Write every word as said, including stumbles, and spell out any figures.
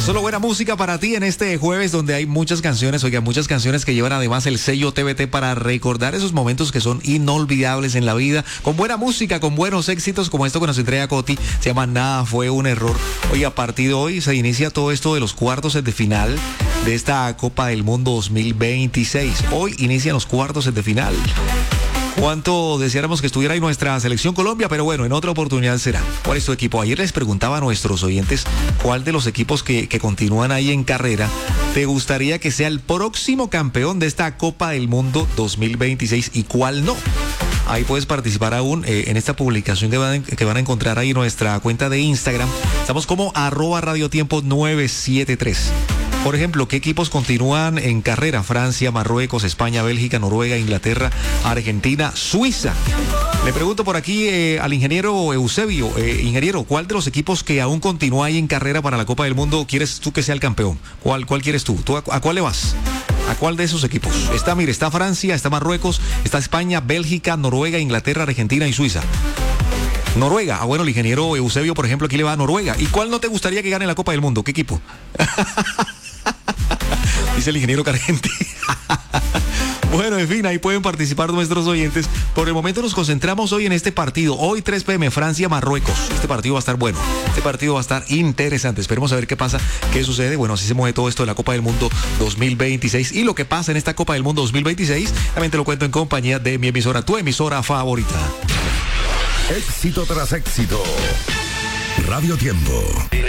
Solo buena música para ti en este jueves donde hay muchas canciones, oiga, muchas canciones que llevan además el sello T V T para recordar esos momentos que son inolvidables en la vida, con buena música, con buenos éxitos como esto que nos entrega Coti, se llama Nada fue un error. Oiga, a partir de hoy se inicia todo esto de los cuartos de final de esta Copa del Mundo dos mil veintiséis. Hoy inician los cuartos de final. Cuánto deseáramos que estuviera ahí nuestra selección Colombia, pero bueno, en otra oportunidad será. ¿Cuál es tu equipo? Ayer les preguntaba a nuestros oyentes cuál de los equipos que, que continúan ahí en carrera te gustaría que sea el próximo campeón de esta Copa del Mundo dos mil veintiséis y cuál no. Ahí puedes participar aún eh, en esta publicación que van, que van a encontrar ahí en nuestra cuenta de Instagram. Estamos como arroba radiotiempo nueve siete tres. Por ejemplo, ¿qué equipos continúan en carrera? Francia, Marruecos, España, Bélgica, Noruega, Inglaterra, Argentina, Suiza. Le pregunto por aquí eh, al ingeniero Eusebio, eh, ingeniero, ¿cuál de los equipos que aún continúa ahí en carrera para la Copa del Mundo quieres tú que sea el campeón? ¿Cuál, cuál quieres tú? ¿Tú a, a cuál le vas? ¿A cuál de esos equipos? Está, mire, está Francia, está Marruecos, está España, Bélgica, Noruega, Inglaterra, Argentina y Suiza. Noruega. Ah, bueno, el ingeniero Eusebio, por ejemplo, aquí le va a Noruega. ¿Y cuál no te gustaría que gane la Copa del Mundo? ¿Qué equipo? Dice el ingeniero que Argentina. Bueno, en fin, ahí pueden participar nuestros oyentes. Por el momento nos concentramos hoy en este partido. Hoy tres pe eme, Francia-Marruecos. Este partido va a estar bueno. Este partido va a estar interesante. Esperemos a ver qué pasa, qué sucede. Bueno, así se mueve todo esto de la Copa del Mundo dos mil veintiséis. Y lo que pasa en esta Copa del Mundo dos mil veintiséis, también te lo cuento en compañía de mi emisora, tu emisora favorita. Éxito tras éxito. Radio Tiempo.